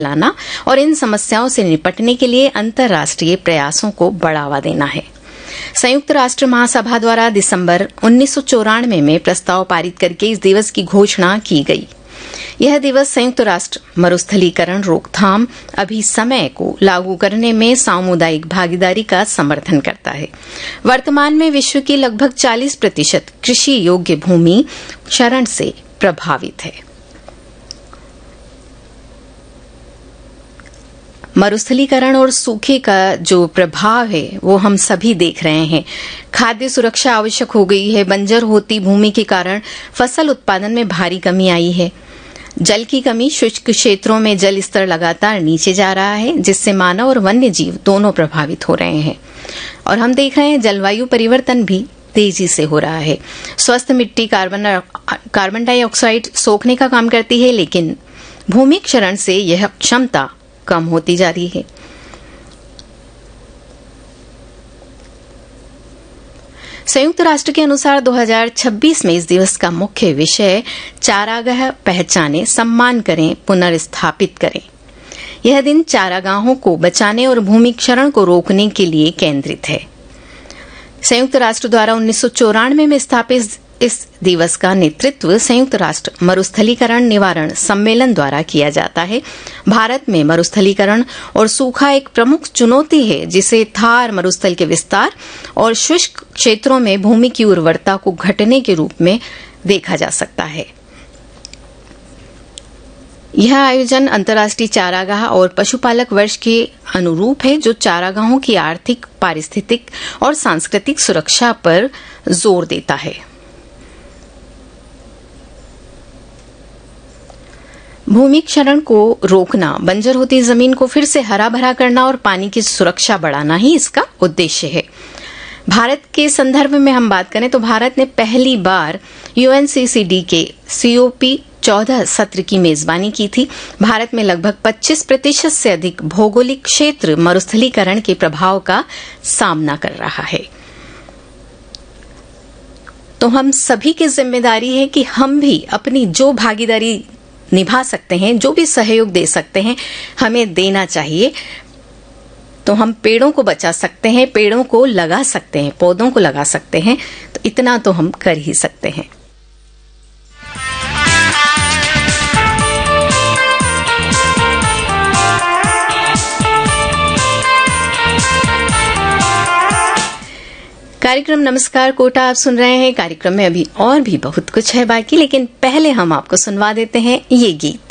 लाना और इन समस्याओं से निपटने के लिए अंतर्राष्ट्रीय प्रयासों को बढ़ावा देना है। संयुक्त राष्ट्र महासभा द्वारा दिसंबर 1994 में प्रस्ताव पारित करके इस दिवस की घोषणा की गई। यह दिवस संयुक्त राष्ट्र मरुस्थलीकरण रोकथाम अभिसमय को लागू करने में सामुदायिक भागीदारी का समर्थन करता है। वर्तमान में विश्व की लगभग 40% कृषि योग्य भूमि क्षरण से प्रभावित है। मरुस्थलीकरण और सूखे का जो प्रभाव है वो हम सभी देख रहे हैं। खाद्य सुरक्षा आवश्यक हो गई है। बंजर होती भूमि के कारण फसल उत्पादन में भारी कमी आई है। जल की कमी, शुष्क क्षेत्रों में जल स्तर लगातार नीचे जा रहा है, जिससे मानव और वन्य जीव दोनों प्रभावित हो रहे हैं। और हम देख रहे हैं जलवायु परिवर्तन भी तेजी से हो रहा है। स्वस्थ मिट्टी कार्बन डाइऑक्साइड सोखने का काम करती है, लेकिन भूमि क्षरण से यह क्षमता कम होती जा रही है। संयुक्त राष्ट्र के अनुसार 2026 में इस दिवस का मुख्य विषय चारागाह पहचाने, सम्मान करें, पुनर्स्थापित करें। यह दिन चारागाहों को बचाने और भूमि क्षरण को रोकने के लिए केंद्रित है। संयुक्त राष्ट्र द्वारा 1994 में स्थापित इस दिवस का नेतृत्व संयुक्त राष्ट्र मरुस्थलीकरण निवारण सम्मेलन द्वारा किया जाता है। भारत में मरुस्थलीकरण और सूखा एक प्रमुख चुनौती है, जिसे थार मरुस्थल के विस्तार और शुष्क क्षेत्रों में भूमि की उर्वरता को घटने के रूप में देखा जा सकता है। यह आयोजन अंतर्राष्ट्रीय चारागाह और पशुपालक वर्ष के अनुरूप है, जो चारागाहों की आर्थिक, पारिस्थितिक और सांस्कृतिक सुरक्षा पर जोर देता है। भूमि क्षरण को रोकना, बंजर होती जमीन को फिर से हरा भरा करना और पानी की सुरक्षा बढ़ाना ही इसका उद्देश्य है। भारत के संदर्भ में हम बात करें तो भारत ने पहली बार UNCCD के COP14 सत्र की मेजबानी की थी। भारत में लगभग 25% से अधिक भौगोलिक क्षेत्र मरुस्थलीकरण के प्रभाव का सामना कर रहा है। तो हम सभी की जिम्मेदारी है कि हम भी अपनी जो भागीदारी निभा सकते हैं, जो भी सहयोग दे सकते हैं, हमें देना चाहिए। तो हम पेड़ों को बचा सकते हैं, पेड़ों को लगा सकते हैं, पौधों को लगा सकते हैं, तो इतना तो हम कर ही सकते हैं। कार्यक्रम नमस्कार कोटा आप सुन रहे हैं। कार्यक्रम में अभी और भी बहुत कुछ है बाकी, लेकिन पहले हम आपको सुनवा देते हैं ये गीत।